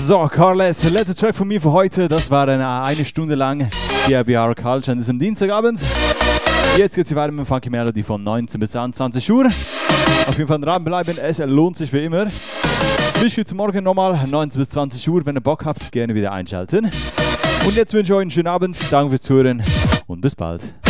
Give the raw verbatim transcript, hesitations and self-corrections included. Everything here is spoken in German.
So, Carles, der letzte Track von mir für heute. Das war eine, eine Stunde lang hier bei Our Culture an diesem Dienstagabend. Jetzt geht es weiter mit Funky Melody von neunzehn bis zwanzig Uhr. Auf jeden Fall dranbleiben, es lohnt sich wie immer. Mich gibt es morgen nochmal neunzehn bis zwanzig Uhr. Wenn ihr Bock habt, gerne wieder einschalten. Und jetzt wünsche ich euch einen schönen Abend. Danke fürs Zuhören und bis bald.